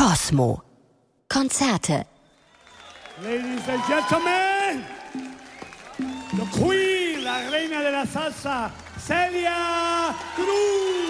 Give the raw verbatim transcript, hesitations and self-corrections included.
Kosmo. Konzerte. Ladies and Gentlemen, the Queen, la reina de la salsa, Celia Cruz.